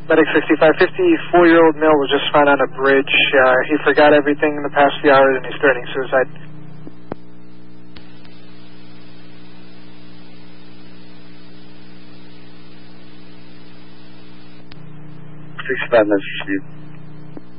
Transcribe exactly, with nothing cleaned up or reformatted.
Medic sixty-five, fifty-four-year-old male was just found on a bridge. Uh, he forgot everything in the past few hours and he's threatening suicide. sixty-five, message received.